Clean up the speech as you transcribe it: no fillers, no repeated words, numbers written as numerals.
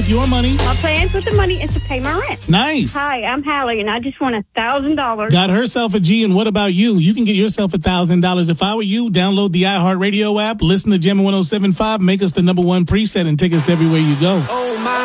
with your money? My plans with the money is to pay my rent. Nice. Hi, I'm Hallie, and I just won $1,000. Got herself a G, and what about you? You can get yourself $1,000. If I were you, download the iHeartRadio app, listen to Gem 107.5, make us the #1 preset, and take us everywhere you go. Oh, my.